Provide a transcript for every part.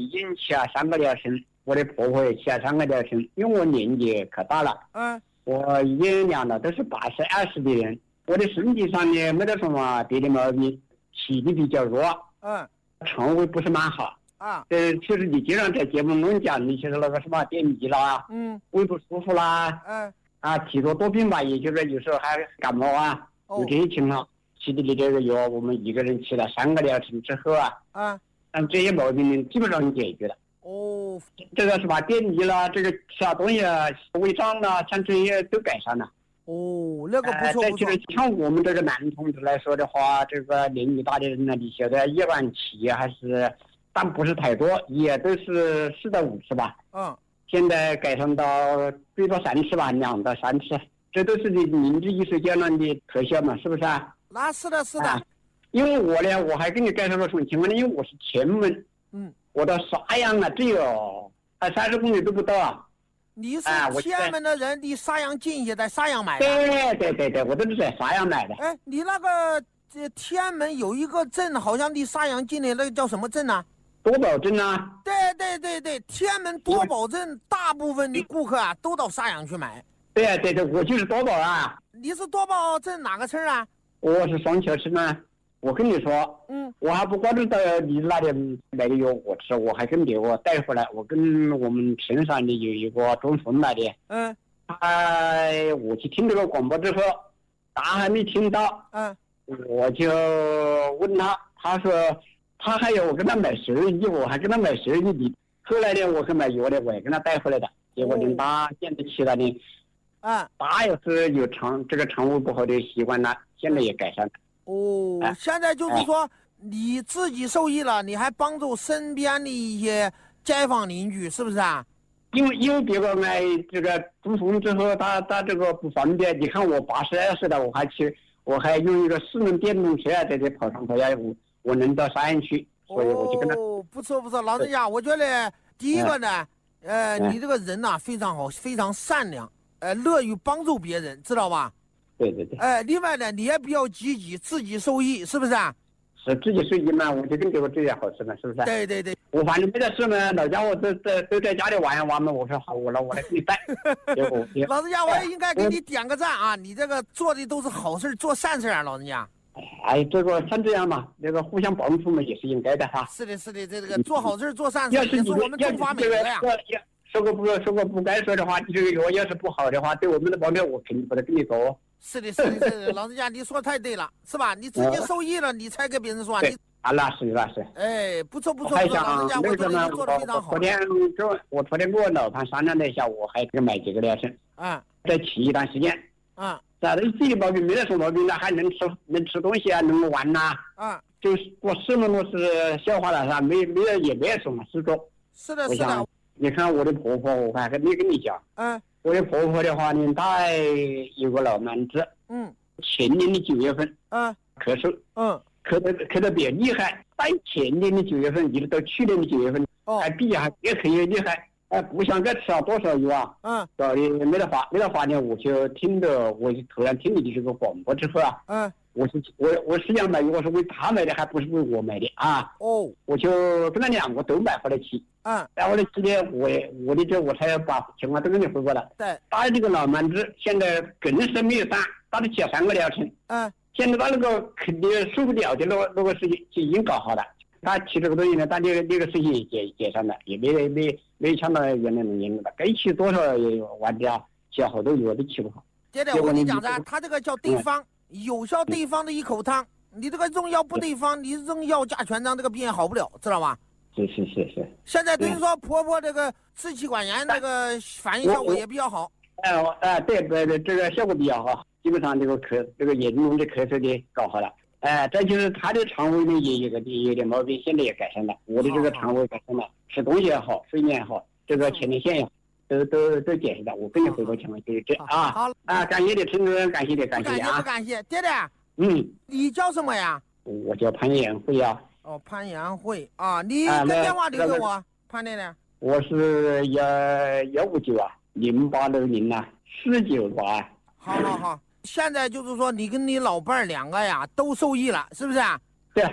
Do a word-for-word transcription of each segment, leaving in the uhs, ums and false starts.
经吃了三个疗程，我的婆婆也吃了三个疗程，因为我年纪可大了， 嗯， 我已经量了都是八十二十的人，我的身体上呢没得什么别的毛病，体力比较弱， 嗯， 肠胃不是蛮好。 啊， 呃，其实你经常在节目中讲，你就是那个什么便秘啦， 嗯， 胃不舒服啦， 嗯， 啊，体弱多病吧，也就是有时候还感冒啊， 哦有这些情况。吃的这个药，我们一个人吃了三个疗程之后啊， 啊， 但这些毛病呢基本上解决了。 哦， 这个是吧？便秘啦，这个吃啥东西啊，胃胀啦，像这些都改善了。 哦，那个不错呃， 不错。 就是像我们这个男同志来说的话，这个年纪大的人呢，你晓得一晚起还是，但不是太多，也都是四到五次吧。 嗯， 现在改善到最多三次吧，两到三次，这都是你明治艺术胶囊的特效嘛，是不是啊？ 那是的，是的。 啊，因为我呢，我还跟你介绍个什么情况呢？因为我是前门， 嗯， 我到沙阳啊，只有二三十公里都不到啊。 你是啊我天门的人，离沙阳近一些，在沙阳买的。 对对对对，我都是在沙阳买的。 哎，你那个这天门有一个镇，好像离沙阳近的，那个叫什么镇呢？ 多宝镇啊。 对对对对，天门多宝镇，大部分的顾客啊都到沙阳去买。 对啊对对，我就是多宝啊。 你是多宝镇哪个村啊？ 我是双桥村啊。我跟你说， 嗯， 我还不光是到你那里买的药我吃，我还跟别个带回来。我跟我们村上的有一个中风来的， 嗯， 他我去听这个广播之后，他还没听到， 嗯， 我就问他，他说他还有我跟他买十二亿，我还跟他买十二亿的。后来呢，我去买药的，我也跟他带回来的。结果呢，他现在吃了呢， 啊， 他也是有肠这个肠胃不好的习惯了，现在也改善了。 哦， 哎现在就是说你自己受益了，你还帮助身边的一些街坊邻居，是不是啊？ 因为因为别个买这个中风之后，他他这个不方便。你看我八十二岁了，我还去，我还用一个四轮电动车啊，在这跑上跑下，我我能到沙阳去，所以我就跟他。 哦，不错不错，老人家，我觉得第一个呢，呃， 嗯你这个人呐、非常好，非常善良，呃，乐于帮助别人，知道吧？ 对对对， 哎，另外呢，你也比较积极，自己受益，是不是啊？ 是自己受益嘛，我就跟别个做点好事嘛，是不是？ 对对对， 我反正没得事嘛，老家伙都都都在家里玩一玩嘛。我说好，我来我来给你带。结果结老人家，我也应该给你点个赞啊！你这个做的都是好事，做善事啊，老人家。 哎，这个像这样嘛，这个互相帮助嘛，也是应该的哈。 是的，是的，这个做好事做善事要是也是你的要我们中华是这个美德呀。 要要说个不说个不该说的话，这个药要是不好的话，对我们的帮助，我肯定不得跟你说。 是的，是的，是的，老人家，你说太对了，是吧？你自己受益了，你才给别人说。 对你啊，那是那是。 哎，不错不错， 我还不错，老人家，我觉想那个呢， 得你做的非常好我昨。天跟我昨天跟我老婆商量了一下，我还给买几个疗程， 啊再骑一段时间。 啊咋的？自己毛病没得什么毛病了，还能吃能吃东西啊，能玩呐、 啊！ 就是我四门都是消化了噻，没没有也没有什么事做。 是的， 我想是的， 你看我的婆婆，我还没跟你讲， 嗯我的婆婆的话呢，她有个老蛮子， 嗯前年的九月份嗯咳嗽， 嗯， 咳得咳得比较厉害，在前年的九月份，一直到去年的九月份， 哦还比还越咳越厉害，哎，不想再吃了多少药啊， 嗯到底没得法，没得法呢，我就听的，我就突然听你的这个广播之后啊， 嗯我是我我实际上买，我是为他买的，还不是为我买的啊， 哦我就跟他两个都买回来吃， 嗯， 买回来吃呢，我我的这我才把情况都跟你汇报了。 对， 他这个老蛮子现在更是没有上，他都吃了三个疗程， 嗯现在他那个肯定受不了的那个那个事情就已经搞好了。他吃这个东西呢，他那个那个事情也解解散了，也没没没像到原来那么严重了，该吃多少也完掉，吃了好多药都吃不好。 爹爹，我跟你讲噻，他这个叫对方，有效对方的一口汤。你这个用药不对方，你用药加全章，这个病也好不了，知道吧？ 是是是是。 现在等于说婆婆这个支气管炎那个反应效果也比较好。 哎哦哎对对对，这个效果比较好，基本上这个咳这个严重的咳嗽的搞好了。哎，再就是他的肠胃呢也有个有点毛病，现在也改善了。我的这个肠胃改善了，吃东西也好，睡眠也好，这个前列腺也好，都都都解释了。我跟你汇报情况就是这啊。 好啊，感谢你陈主任，感谢你，感谢不感谢不你啊。 感谢，爹爹， 嗯， 你叫什么呀？ 我叫潘延辉啊， 哦，潘阳慧啊，你啊那个电话留给那个我，潘爹爹。 我是幺幺五九啊，零八六零啊，四九八。 好好好，现在就是说你跟你老伴儿两个呀都受益了，是不是啊？ 对。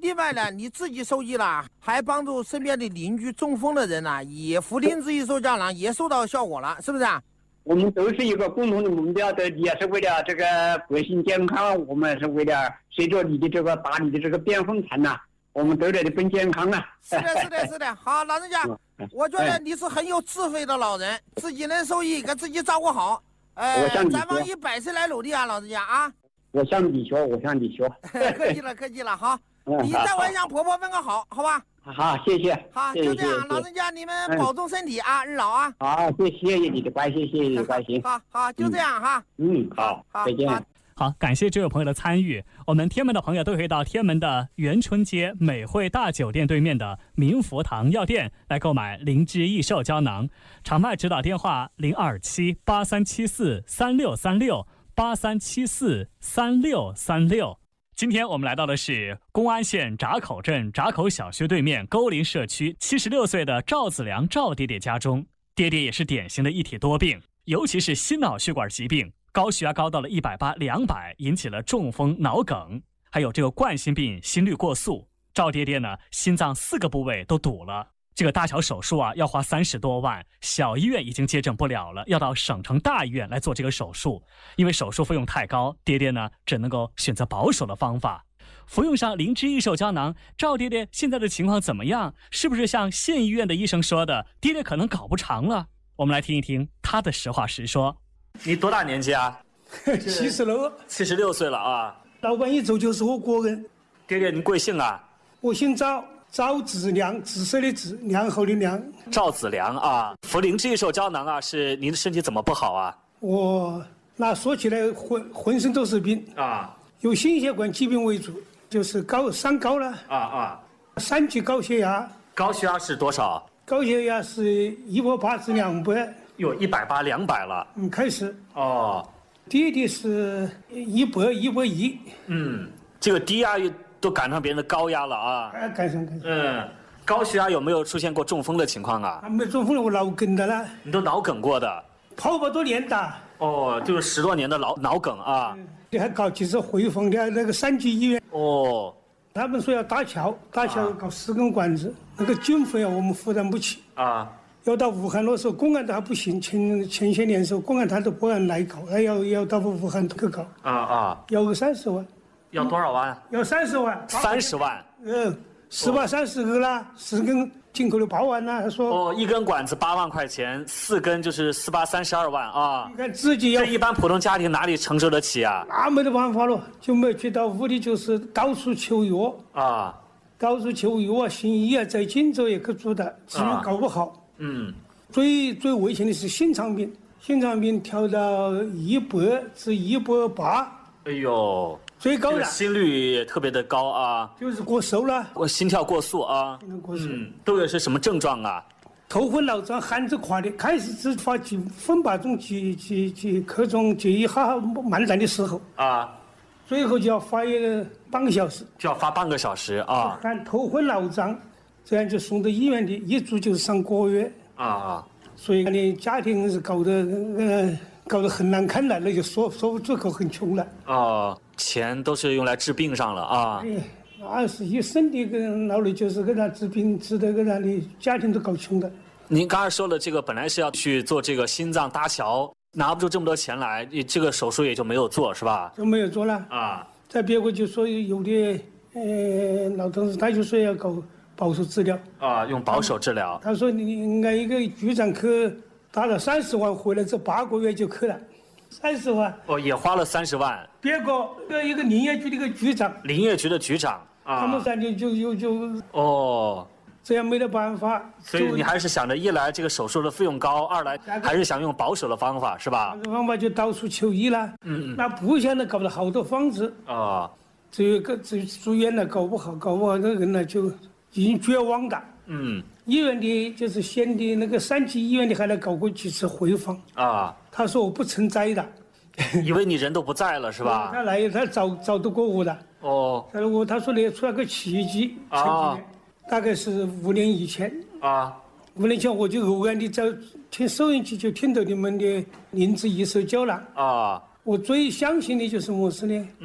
另外呢，你自己受益了，还帮助身边的邻居中风的人呢，也福林之益寿胶囊也收到效果了，是不是啊？ 我们都是一个共同的目标，的也是为了这个百姓健康，我们是为了随着你的这个打你的这个边风痰呐，我们都在这奔健康啊。 是的，是的，是的。好，老人家，我觉得你是很有智慧的老人，自己能受益，给自己照顾好。呃，咱们以百岁来努力啊，老人家啊。 我向你学，我向你学。 客气了，客气了，好。你在外向婆婆问个好，好吧？ 好，谢谢。 好，就这样，老人家你们保重身体啊，日老啊。 好，谢谢谢你的关心，谢谢你的关心。 好好，就这样哈。 嗯，好，再见。 好，感谢这位朋友的参与。我们天门的朋友都可以到天门的元春街美汇大酒店对面的民福堂药店来购买灵芝益寿胶囊。场卖指导电话零二七八三七四三六三六八三七四三六三六。今天我们来到的是公安县闸口镇闸口小区对面沟林社区七十六岁的赵子良赵爹爹家中。爹爹也是典型的一体多病，尤其是心脑血管疾病，高血压高到了一百八两百，引起了中风、脑梗，还有这个冠心病、心率过速。赵爹爹呢，心脏四个部位都堵了，这个大小手术啊要花三十多万，小医院已经接诊不了了，要到省城大医院来做这个手术。因为手术费用太高，爹爹呢只能够选择保守的方法，服用上灵芝益寿胶囊。赵爹爹现在的情况怎么样？是不是像县医院的医生说的，爹爹可能搞不长了？我们来听一听他的实话实说。你多大年纪啊？ 七十六， 七十六岁了啊。 老板一走就是我个人。 爹爹，您贵姓啊？ 我姓赵，赵子良，紫色的紫，良好的良。 赵子良啊，服灵芝益寿胶囊啊，是您的身体怎么不好啊？ 我那说起来浑浑身都是病啊， 有心血管疾病为主，就是高三高了啊啊， 三级高血压。 高血压是多少？ 高血压是一百八至两百。 有一百八两百了。 嗯，开始。 哦， 爹爹是一百一百一。 嗯，这个低压都赶上别人的高压了啊。 啊，赶上赶上。 嗯，高血压有没有出现过中风的情况啊？ 啊，没中风了，我脑梗的了。 你都脑梗过的？ 跑跑多年的。 哦，就是十多年的脑脑梗啊。 你还搞几次回访的那个三级医院。 哦。 他们说要搭桥，搭桥搞十根管子，啊、那个经费啊我们负担不起啊。 要到武汉的时候，公安都还不行，前前些年的时候，公安他都不让来搞，他要要到武汉去搞。 啊啊。 要个三十万。 要多少万？ 要三十万。 三十万。 嗯，十把三十个啦，十根进口的八万啦。他说。 哦，一根管子八万块钱，四根就是四八三十二万啊。 你看自己要。 这一般普通家庭哪里承受得起啊？ 那没得办法了，就没去到屋里，就是到处求药啊， 到处求药啊，行医啊，在锦州也去做的，治愈搞不好。 嗯。 最最危险的是心脏病，心脏病调到一百至一百八。 哎呦。 最高了， 心率也特别的高啊， 就是过瘦了， 我心跳过速啊， 过速， 嗯，都有是什么症状啊？ 头昏脑胀，hand子垮的，开始只发几分把钟几几几克钟，就一下漫长的时候啊， 最后就要发一个半个小时， 就要发半个小时啊， 看头昏脑胀，这样就送到医院的，一住就是上个月啊， 所以你家庭是搞得呃搞得很难看了，那就说说不出口，很穷了哦。钱都是用来治病上了啊！ 哎，那是一生的个劳力，就是给他治病，治的给他的家庭都搞穷的。 您刚才说了，这个本来是要去做这个心脏搭桥，拿不出这么多钱来，这个手术也就没有做，是吧？ 就没有做了啊。 在别国就说有的呃老同志，他就说要搞保守治疗啊，用保守治疗。 他说你按一个局长去打了三十万，回来这八个月就去了。三十万哦，也花了三十万。 别个一个林业局的一个局长， 林业局的局长啊， 他们三就就就就哦， 这样没得办法。 所以你还是想着，一来这个手术的费用高，二来还是想用保守的方法，是吧？ 保守方法就到处求医了。嗯嗯。那不想的搞了好多方子啊， 只有个只住院了，搞不好，搞不好那个人呢就已经绝望了。 嗯。 医院的就是县的那个三级医院的还来搞过几次回访啊。 他说我不存在的， 以为你人都不在了是吧？ 他来他找找得过我的。 哦。 他说我他说你出了个奇迹啊， 大概是五年以前啊， 五年前我就偶然的在听收音机就听到你们的灵芝益寿胶囊啊。我最相信的就是么事呢？嗯，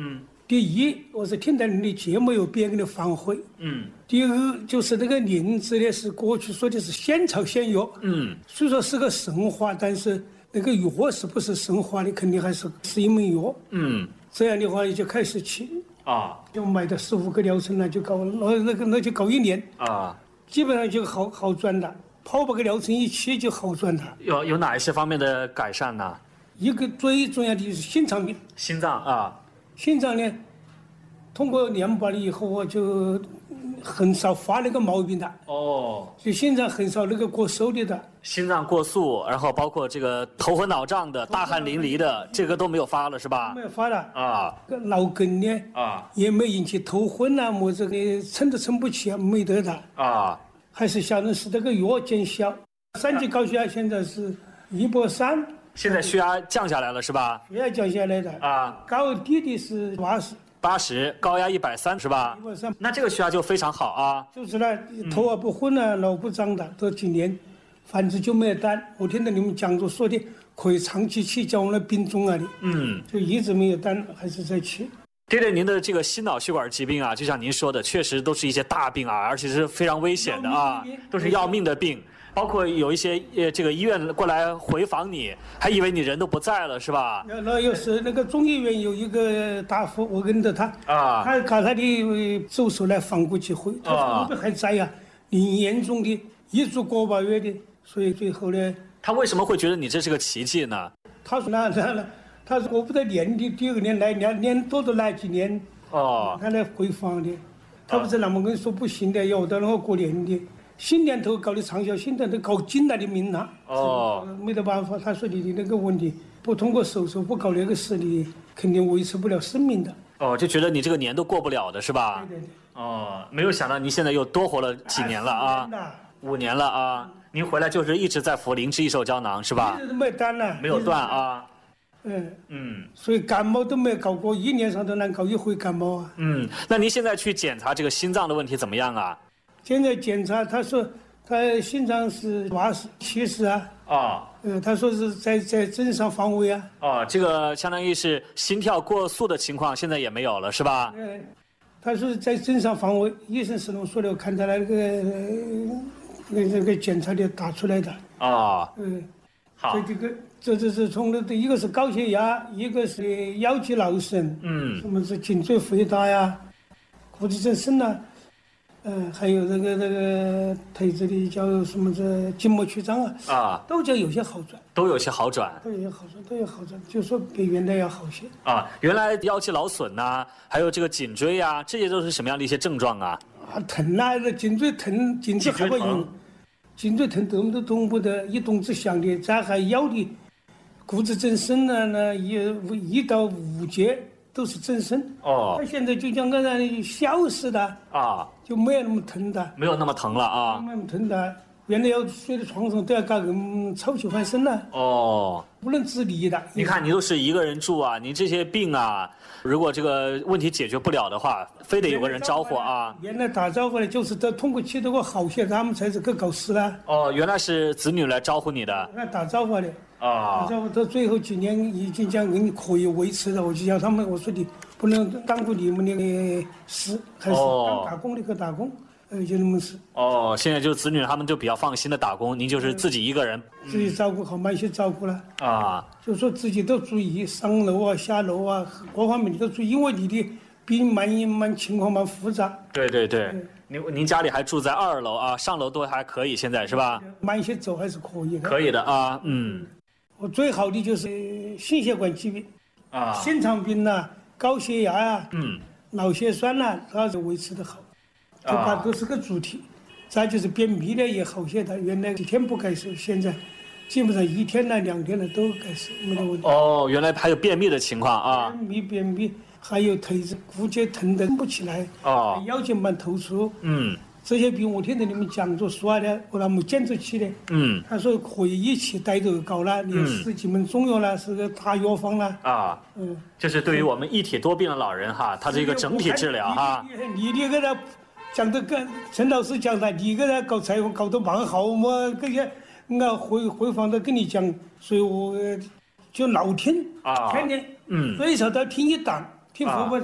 第一，我是听到你的节目有别个的反馈。嗯。第二，就是那个灵芝呢，是过去说的是仙草仙药。嗯。虽说是个神话，但是那个药是不是神话的，肯定还是是一门药。嗯。这样的话，也就开始起。啊。就买的十五个疗程了，就搞那那个那就搞一年。啊。基本上就好好转了，跑八个疗程一起就好转了。 有有哪一些方面的改善呢？ 一个最重要的就是心脏病。 心脏啊。 心脏呢，通过练拔了以后，我就很少发那个毛病的。哦。就心脏很少那个过瘦的的。 心脏过速，然后包括这个头昏脑胀的、大汗淋漓的，这个都没有发了，是吧？ 没有发了。啊。脑梗呢？啊。也没引起头昏啊，么子的撑都撑不起啊，没得的。啊。还是小人是这个药见效。三级高血压现在是一百三。 现在血压降下来了是吧？ 血压降下来的啊，高低的是八十， 八十，高压一百三是吧？一百三，那这个血压就非常好啊。 就是呢，头啊不昏啊，脑不胀的，这几年，反正就没有单。我听到你们讲座说的，可以长期吃，叫我们病重啊的，嗯，就一直没有单，还是在吃。 爹爹，您的这个心脑血管疾病啊，就像您说的，确实都是一些大病啊，而且是非常危险的啊，都是要命的病。包括有一些呃，这个医院过来回访你，还以为你人都不在了，是吧？ 那那又是那个中医院有一个大夫，我跟着他啊，他搞他的手术来访过几回，他说我们还在呀，你严重的一住个把月的，所以最后呢， 他为什么会觉得你这是个奇迹呢？ 他说那那那，他说我不得练的，第二年来年年多多来几年哦，他来回访的，他不是那么跟你说不行的，要到那个过年的。新年头搞的长效，新年头搞紧了的命了。哦，没得办法，他说你的那个问题，不通过手术，不搞那个事，你肯定维持不了生命的。 哦，就觉得你这个年都过不了的是吧？ 对对对。 哦，没有想到您现在又多活了几年了啊？五年了啊！您回来就是一直在服灵芝益寿胶囊是吧？ 一直没断了。 没有断啊。 嗯嗯。所以感冒都没搞过，一年上都能搞一回感冒啊。 嗯，那您现在去检查这个心脏的问题怎么样啊？ 现在检查，他说他心脏是八十七十啊。啊。呃，他说是在在正常范围啊。 哦，这个相当于是心跳过速的情况，现在也没有了，是吧？ 嗯，他说在正常范围，医生是那么说的，我看他那个那那个检查的打出来的。哦。嗯。好。这个这这是从那一个是高血压，一个是腰肌劳损，嗯，什么是颈椎肥大呀，骨质增生呐。嗯，还有那个那个腿子里叫什么这筋膜曲张啊，啊，都叫有些好转， 都有些好转， 都有些好转，都有好转，就说比原来要好些啊。原来腰肌劳损呐、啊，还有这个颈椎啊，这些都是什么样的一些症状啊？ 啊，疼啊，这颈椎疼，颈椎还会有，颈椎疼动都动不得，一动只响的，再还腰的骨质增生啊，那一一到五节。都是增生哦，他现在就像个人消失的啊，就没有那么疼的， 没有那么疼了啊， 没有那么疼的。原来要睡在床上都要搞人吵起翻身了哦，不能自理的。 你看你都是一个人住啊，你这些病啊，如果这个问题解决不了的话，非得有个人招呼啊。 原来打招呼的就是得通过吃这个好些，他们才是个搞事了。 哦，原来是子女来招呼你的。 那打招呼的。啊，然后到最后几年已经讲人可以维持了，我就叫他们，我说你不能耽误你们那个事，还是当打工的去打工，呃，就那么事。 哦，现在就子女他们就比较放心的打工，您就是自己一个人， 自己照顾好，慢些照顾了啊，就说自己都注意上楼啊、下楼啊，各方面你都注意，因为你的病蛮蛮情况蛮复杂。 对对对。您您家里还住在二楼啊，上楼都还可以，现在是吧？ 慢些走还是可以的。 可以的啊，嗯。 我最好的就是心血管疾病，啊，心脏病呐、啊，高血压啊，嗯，脑血栓呐、啊，它是维持的好，这把都是个主题。再就是便秘的也好些的，原来几天不该受，现在基本上一天呢、两天呢都该受，没得问题。 哦，原来还有便秘的情况啊。 便秘、便秘，还有腿子骨节疼得不起来，哦，腰间盘突出，嗯。这些病我听到你们讲座说的，我那么坚持起的。嗯，他说可以一起带着搞了，你十几门中药了，是个大药方了。啊， 嗯，这是对于我们一体多病的老人哈，他这个整体治疗哈。 你你给他讲的跟陈老师讲的，你给他搞采访搞得蛮好，我这些我回回访的跟你讲，所以我就老听啊，天天嗯最少都听一档，听佛佛台。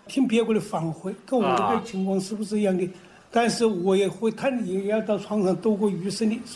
听别个的反馈，跟我这个情况是不是一样的？但是我也会，他也要到床上度过余生的。